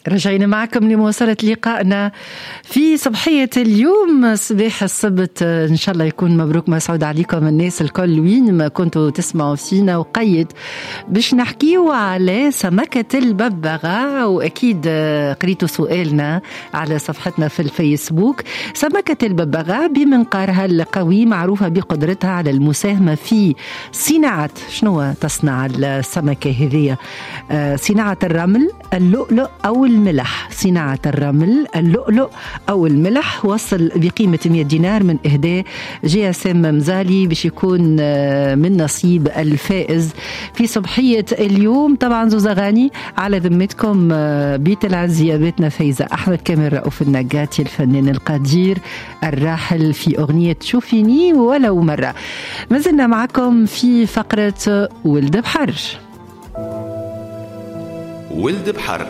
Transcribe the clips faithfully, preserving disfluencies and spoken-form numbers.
رجعنا معكم لمواصلة لقائنا في صباحية اليوم صباح السبت. إن شاء الله يكون مبروك مسعود عليكم الناس الكل وين ما كنتوا تسمعوا فينا. وقيد باش نحكيو على سمكة الببغاء، وأكيد قريتوا سؤالنا على صفحتنا في الفيسبوك. سمكة الببغاء بمنقارها القوي معروفة بقدرتها على المساهمة في صناعة، شنو تصنع السمكة هذه؟ صناعة الرمل، اللؤلؤ أو الملح. صناعة الرمل، اللؤلؤ أو الملح. وصل بقيمة مئة دينار من إهداء جي اس ام مزالي باش يكون من نصيب الفائز في صبحية اليوم. طبعا زوز أغاني على ذمتكم، بيت العزية بيتنا فايزة أحمد كامل، رؤوف النقاتي الفنان القدير الراحل في أغنية شوفيني ولو مرة. ما زلنا معكم في فقرة ولد بحر. ولد بحر،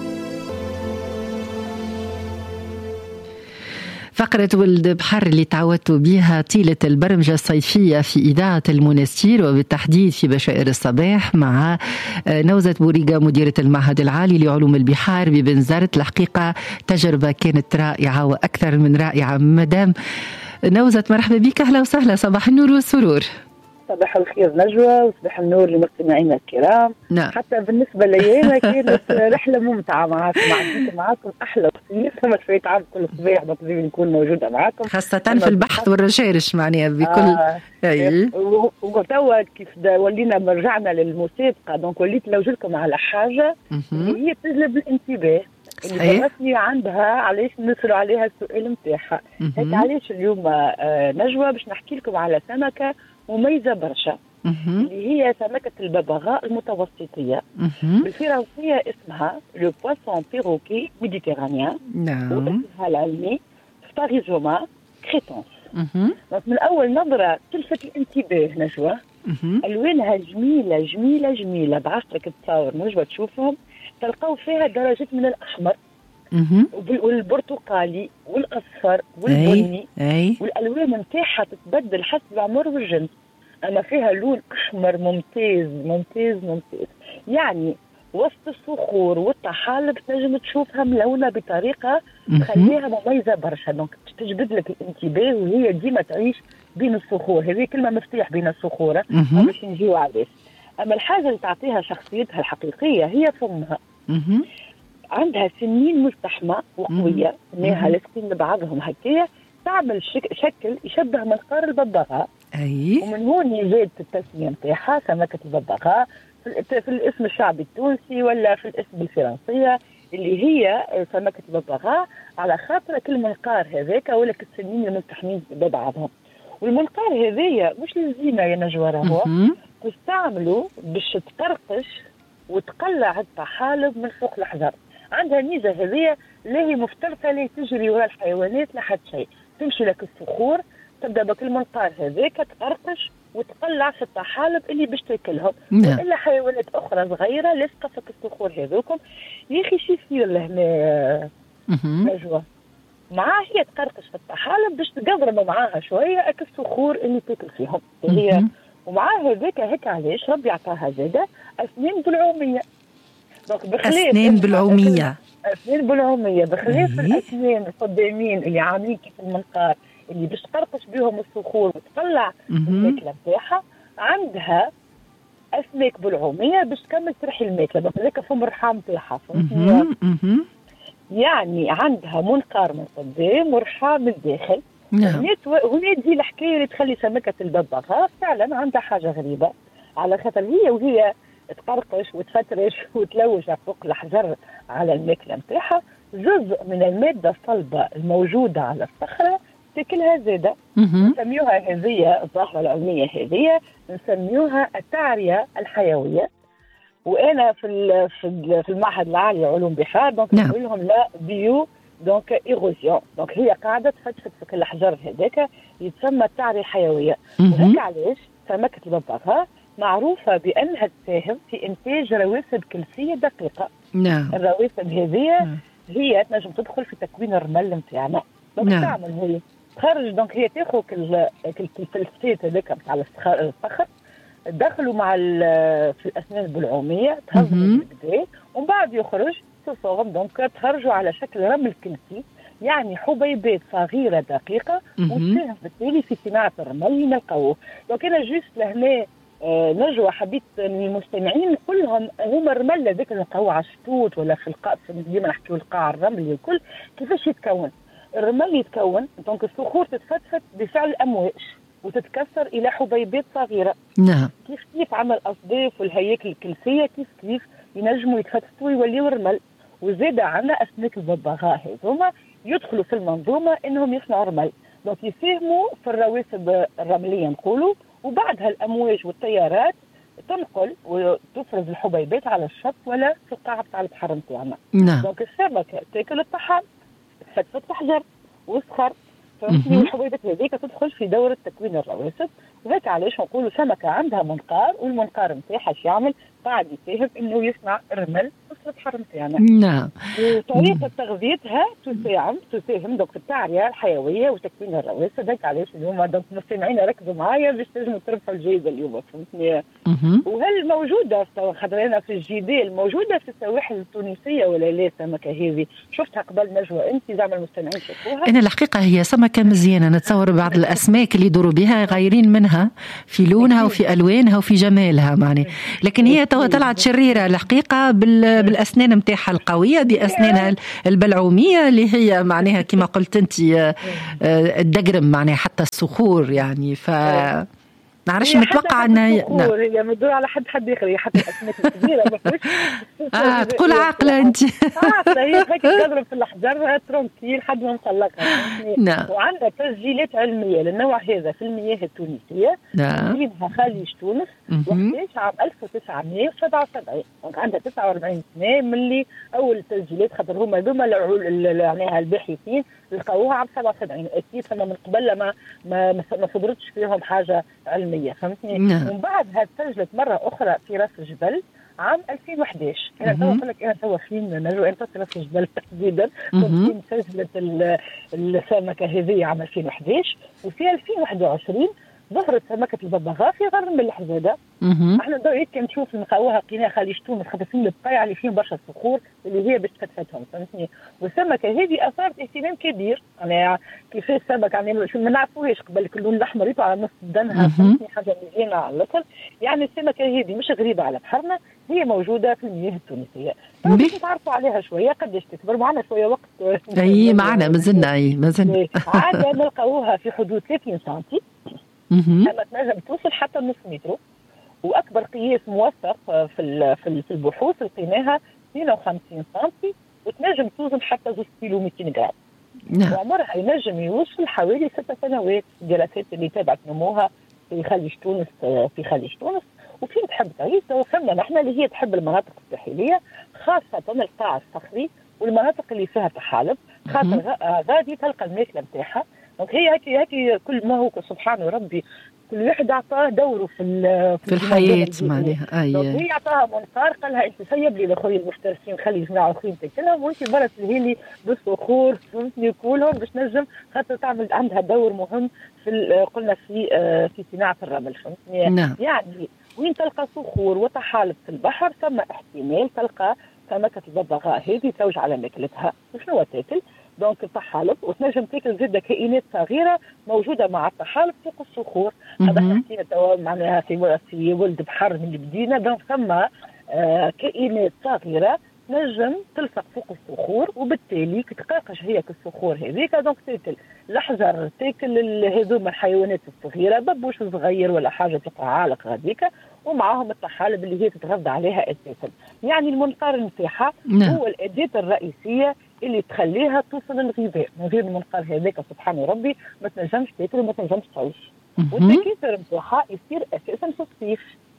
فقرة ولد بحر اللي تعودتوا بها طيلة البرمجة الصيفية في إذاعة المنستير، وبالتحديد في بشائر الصباح مع نوزة بوريقة مديرة المعهد العالي لعلوم البحار ببنزرت. الحقيقة تجربة كانت رائعة وأكثر من رائعة. مدام نوزة مرحبا بك، أهلا وسهلا، صباح النور والسرور. صباح الخير نجوى وصباح النور لمستمعينا الكرام. نعم. حتى بالنسبة لينا كانت رحلة ممتعة معكم، معديت معكم أحلى صيف، ثم شوية تعب كل صباح بطبيعي نكون موجودة معكم، خاصة في البحث والرشارش معناها بكل آه أي. وتوا كيف ولينا رجعنا للمسابقة، دونك وليت لو جلكم على حاجة اللي هي تجلب الانتباه اللي فرصني عندها، علاش نسألوا عليها السؤال متاعها. هيك علاش اليوم آه نجوى باش نحكي لكم على سمكة مميزة برشا اللي هي سمكة الببغاء المتوسطية. بالفرنسية اسمها لو بواسون بيروكي ميديتيرانيان، نعم، واسمها العلمي سباريزوما كريتونس. من أول نظرة تلفت الانتباه نجوى. ألوانها جميلة جميلة جميلة، بعشرك تصور نجوى تشوفهم تلقاو فيها درجات من الأحمر والبرتقالي والأصفر والبني، أي. والألوان نتاعها تتبدل حسب العمر والجنس. أما فيها لون أحمر ممتاز ممتاز ممتاز، يعني وسط الصخور والطحالب تنجم تشوفها ملونة بطريقة تخليها مميزة برشا، دونك تجبد لك الانتباه وهي ديما تعيش بين الصخور. هذه كلمة مفتاح بين الصخور باش نجيو عليه. أما الحاجة اللي تعطيها شخصيتها الحقيقية هي فمها. عندها سنين ملتحمة وقوية، سنيها لاصقين لبعضهم هكايا، تعمل شك... شكل يشبه منقار الببغاء. أي. ومن هون يزيد التسمية نتاعها سمكة الببغاء في... في الاسم الشعبي التونسي ولا في الاسم الفرنسية اللي هي سمكة الببغاء، على خاطر كل منقار هذاك ولك السنين الملتحمين ببعضهم. والمنقار هذايا مش للزينة يا نجوى، راهو تستعملوا باش تقرقش وتقلع الطحالب من فوق الحجر. عندها ميزة هذه لا هي مفترسة لا تجري وراء الحيوانات لا حد شيء، تمشي لك الصخور تبدا بكل منقار هذاك تقرقش وتقلع في الطحالب اللي باش تاكلهم، والا حيوانات اخرى صغيره لاصقه في الصخور هذوكم. يا اخي شي يصير لهنا نجوى معاه، هي تقرقش في الطحالب باش تقضرب معاها شويه اك الصخور اللي تاكل فيهم هي. ومعاه هذاك هيك علاش ربي عطاها زاده اسنان بلعوميه، أسنان بلعومية. أسنان بلعومية بخلاف الأسنان القدامين اللي عاملين كيف المنقار اللي باش تقرقش بهم الصخور وتطلع الماكلة بتاعها، عندها أسناك بلعومية باش تكمل ترحي الماكلة، بخلاف فم الرحام بتاعها. يعني عندها منقار من قدام ورحام من الداخل. هنا دي الحكاية اللي تخلي سمكة الببغاء فعلا عندها حاجة غريبة، على خاطر هي وهي تقرقش وتفترش وتلوش فوق الحجر على الماكلة نتاعها، جزء من المادة الصلبة الموجودة على الصخرة تاكلها زادة. نسميوها هذه الظاهرة العلمية هذه نسميوها التعرية الحيوية. وأنا في في المعهد العالي لعلوم بحار دونك نقول لهم لا بيو دونك إيروزيون، دونك هي قاعدة تفتفت في كل الحجر هذاك يتسمى التعرية الحيوية. وهيك علاش سمكة الببغاء معروفة بأنها تساهم في إنتاج رواسب كلسية دقيقة. نعم. الرواسب هذه هي تنجم تدخل في تكوين الرمل نتاعنا. دونك نعم. تعمل هي تخرج، دونك هي تاخذ الفلسفات هذاك نتاع الصخر تدخلوا مع في الأسنان البلعومية تهضم بالبدا، ومن بعد يخرج تمتصوهم دونك تخرجوا على شكل رمل كلسي، يعني حبيبات صغيره دقيقه وتساهم بالتالي في صناعه الرمل اللي نلقاوه. دونك انا جوست لهنا آه نجوى حبيت المستمعين نقول لهم هما الرمل هذاك اللي نلقاوه على الشطوط ولا في القاع، ديما نحكيو القاع الرملي الكل كيفاش يتكون. الرمل يتكون دونك الصخور تتفتفت بفعل الامواج وتتكسر الى حبيبات صغيره. نعم. كيف كيف عمل الاصداف والهياكل الكلسيه كيف كيف ينجموا يتفتتوا ويوليوا رمل. وزاد عندنا اسماك الببغاء هذوما يدخلوا في المنظومه انهم يصنعوا رمل، دونك يساهموا في الرواسب الرمليه نقولوا، وبعدها الامواج والتيارات تنقل وتفرز الحبيبات على الشط ولا في القاع بتاع البحر نتاعنا. نعم. دونك السمكه تاكل الطحال، تفتفت الحجر والصخر، فهمتني؟ والحبيبات هذيك تدخل في دورة تكوين الرواسب، وهيك علاش نقولوا سمكة عندها منقار، والمنقار نتاعها اش يعمل؟ قاعد يساهم انه يصنع الرمل في البحر نتاعنا. نعم. وطريقة تغذيتها تساهم تساهم دونك في التعرية الحيوية وتكوين الرواسب. هيك علاش اليوم دونك مستمعين ركزوا معايا باش تنجموا تربحوا الجائزة اليوم، فهمتني؟ وهل موجودة خاطر في الجدال موجودة في السواحل التونسية ولا لا السمكة هذه؟ شفتها قبل نجوى أنت زعما المستمعين شافوها؟ أنا الحقيقة هي سمكة مزيانة، نتصور بعض الأسماك اللي يدوروا بها غايرين منها في لونها وفي ألوانها وفي جمالها معني، لكن هي توا طلعت شريرة الحقيقة بالأسنان متاعها القوية، دي أسنانها البلعومية اللي هي معناها كما قلت أنت الدقرم معناها حتى الصخور يعني. ف نعرفش متوقع انها هي مدور على حد حد اخر حتى الاسماك الكبيره ما اه تقول عاقله انت عاقله هي هيك تضرب في الحجر ترونكيل حد ما مطلقها. نعم. وعندها تسجيلات علميه للنوع هذا في المياه التونسيه. نعم. تسجيلها خليج تونس وقتاش عام ألف وتسعمائة وسبعة وسبعين، دونك عندها تسعة وأربعين سنه ملي اول تسجيلات، خاطر هما هذوما يعني الباحثين لقاوها عام سبعة وسبعين، اكيد فما من قبل ما ما ما صدرتش فيهم حاجه علميه، فهمتني؟ ومن بعدها تسجلت مره اخرى في راس الجبل عام ألفين وأحد عشر. انا تو نقول لك انا تو فين نجو انت في راس الجبل تحديدا كنت سجلت السمكه هذه عام ألفين وأحد عشر. وفي ألفين وواحد وعشرين ظهرت سمكه الببغاء في غرب الملح زاده. احنا دائما كنشوف نلقاوها قناه خليج تونس خاطر فين البقايع اللي فيهم برشا صخور اللي هي باش تفتفتهم، فهمتني؟ والسمكه هذه اثارت اهتمام كبير. انا كيفاش السمكه يعني شو ما نعرفوهاش قبل، اللون الاحمر يطلع على نص بدنها، فهمتني؟ حاجه مزيانه على الاقل. يعني السمكه هذه مش غريبه على بحرنا، هي موجوده في المياه التونسيه. باش نتعرفوا عليها شويه قداش تكبر، معنا شويه وقت. اي معنا مازلنا اي مازلنا عاده نلقاوها في حدود ثلاثين سنتي، اما تنجم توصل حتى نص متر. واكبر قياس موثق في في البحوث لقيناها اثنين وخمسين سنتي، وتنجم توزن حتى زوج كيلو ومئتين جرام. نعم. وعمرها ينجم يوصل حوالي ست سنوات. الدراسات اللي تابعت نموها في خليج تونس في خليج تونس وفين تحب تعيش توفرنا نحن اللي هي تحب المناطق الساحليه، خاصه القاع الصخري والمناطق اللي فيها طحالب، خاطر غادي تلقى الماكله نتاعها. دونك هي هيك هيك كل ما هو سبحان ربي كل واحد اعطاه دوره في في الحياه معناها. اي هي اعطاها منقار قال لها انت سيب لي الاخوين المحترفين خلي يصنعوا اخوين تاكلهم، وانت برا تلهي بالصخور فهمتني كلهم باش نجم خاطر تعمل عندها دور مهم في قلنا في في صناعه الرمل، فهمتني؟ نعم. يعني وين تلقى صخور وطحالب في البحر ثم احتمال تلقى سمكه الببغاء هذه توج على ماكلتها. وشنو تاكل؟ دونك الطحالب، وتنجم تاكل زاد كائنات صغيره موجوده مع الطحالب فوق الصخور. هذا حكينا توا معناها في في ولد بحر من بدينا، دونك ثم آه كائنات صغيره نجم تلصق فوق الصخور، وبالتالي كتقاقش هي كالصخور هذيك، دونك تاكل الحجر تاكل هذوما الحيوانات الصغيره ببوش صغير ولا حاجه تقع عالق هذيك، ومعاهم الطحالب اللي هي تتغذى عليها اساسا. يعني المنقار نتاعها هو الاداه الرئيسيه اللي تخليها توصل للغذاء. من غير المنقار هذاك سبحان ربي ما تنجمش تاكل وما تنجمش تعيش. والتكاثر نتاعها يصير اساسا في الصيف،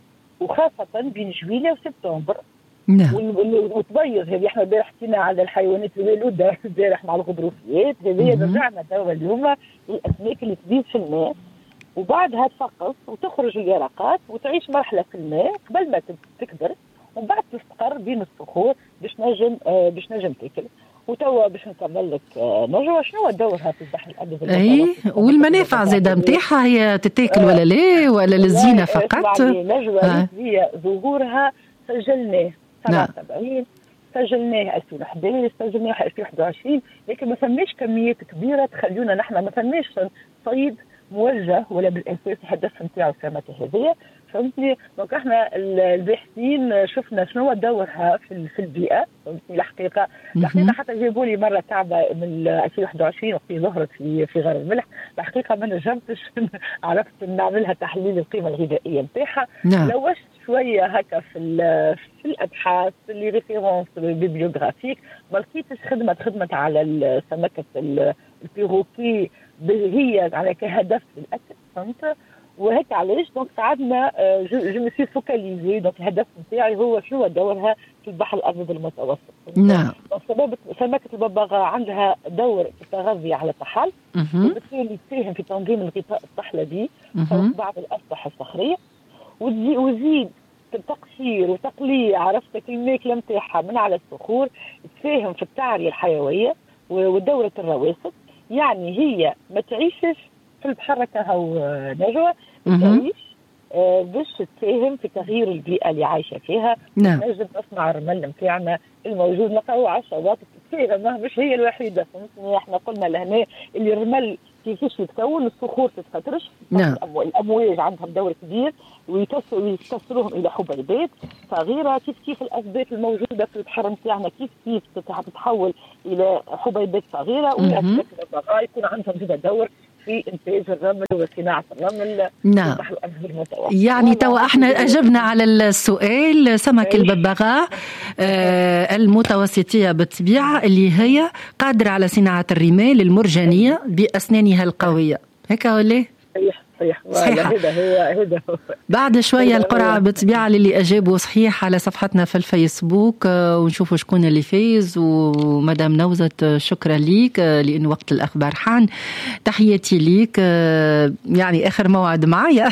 وخاصه بين جويلية وسبتمبر. نعم. وتبيض هذه احنا البارح حكينا على الحيوانات الوالوده البارح مع الغضروفيات، هذه رجعنا توا اليوم الاسماك اللي تبيض في الماء وبعدها تفقس وتخرج اليرقات وتعيش مرحله في الماء قبل ما تكبر، ومن بعد تستقر بين الصخور باش نجم آه باش نجم تاكل. وتوا باش نكمل لك آه نجوى شنو دورها في البحر الابيض؟ اي والمنافع زاده نتاعها هي تتاكل آه ولا لا ولا للزينه فقط؟ نجوى آه. هي ظهورها سجلناه سبعة وسبعين سجلناه ألفين وأحد عشر، سجلناه ألفين وواحد وعشرين، لكن ما فماش كميات كبيره تخلينا نحن ما فماش صيد موجه ولا بالاساس الهدف نتاعو السمكه هذه. فهمتني؟ دونك احنا الباحثين شفنا شنو دورها في في البيئه. فهمتني؟ الحقيقه الحقيقه حتى جابوا لي مره تعبه من ألفين وواحد وعشرين وقت ظهرت في في غار الملح، الحقيقه ما نجمتش عرفت نعملها تحليل القيمه الغذائيه نتاعها. نعم. لوشت شويه هكا في في الابحاث اللي ريفيرونس بيبليوغرافيك، ما لقيتش خدمه خدمه على سمكه البيروكي هي على كهدف للاكل. فهمت؟ وهيك علاش دونك قعدنا جو مي سي فوكاليزي. دونك الهدف نتاعي هو شنو دورها في البحر الابيض المتوسط. نعم. سبب سمكه الببغاء عندها دور في التغذيه على الطحال، وبالتالي تساهم في تنظيم الغطاء الطحلبي فوق بعض الاسطح الصخريه، وتزيد تقشير وتقليع عرفت الماكله نتاعها من على الصخور، تساهم في التعريه الحيويه ودوره الرواسب. يعني هي ما تعيشش في البحر كهو نجوى، تعيش باش تساهم في تغيير البيئه اللي عايشه فيها. نعم. نجد نصنع الرمل نتاعنا الموجود نلقاو على الشواطئ تساهم، مش هي الوحيده. فهمتني؟ احنا قلنا لهنا اللي الرمل كيفاش يتكون، الصخور تتفترش. نعم. الامواج عندهم دور كبير ويكسروهم الى حبيبات صغيره، كيف كيف الاسبات الموجوده في البحر نتاعنا كيف كيف تتحول الى حبيبات صغيره، والاسبات الببغاء يكون عندهم زاد دور في انتاج الرمل وصناعه الرمل. نعم. يعني توا احنا اجبنا على السؤال. سمك الببغاء آه المتوسطيه بالطبيعه اللي هي قادره على صناعه الرمال المرجانيه باسنانها القويه، هيك ولا؟ صحيح صحيح. هذا هو هذا هو. بعد شويه القرعه بالطبيعه للي اجابوا صحيح على صفحتنا في الفيسبوك، ونشوفوا شكون اللي فاز. ومدام نوزت شكرا ليك لأن وقت الأخبار حان. تحياتي ليك، يعني آخر موعد معايا.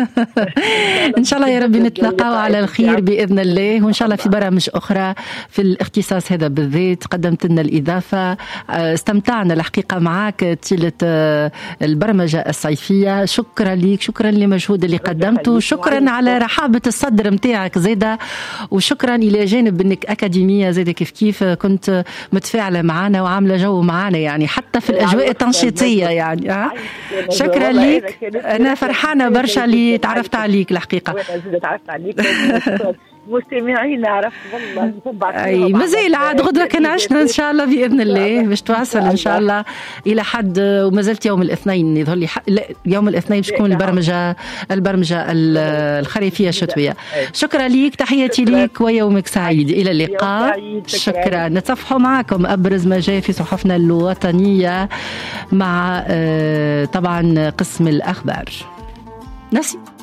إن شاء الله يا ربي نتلاقاو على الخير بإذن الله، وإن شاء الله في برامج أخرى في الاختصاص هذا بالذات قدمت لنا الإضافة. استمتعنا الحقيقة معك طيلة البرمجة الصيفية. شكرا ليك، شكرا لمجهود اللي قدمته، شكرا على رحابة الصدر متاعك زيدا، وشكرا إلى جانب أنك أكاديمية زيدا كيف كيف كنت متفاعلة معنا وعاملة جو معنا، يعني حتى في الأجواء التنشيطية يعني. ها؟ شكرا ليك، أنا فرحانة برشا اللي تعرفت عليك الحقيقة. تعرفت عليك مستمعين، عرفت والله اي مازال عاد غدوه كان عشنا ان شاء الله باذن الله باش توصل ان شاء الله الى حد. وما زلت يوم الاثنين يظهر لي يوم الاثنين باش تكون البرمجه البرمجه الخريفيه الشتويه. شكرا ليك، تحياتي ليك ويومك سعيد، الى اللقاء. شكرا. نتصفحوا معكم ابرز ما جاء في صحفنا الوطنيه مع طبعا قسم الاخبار. نسي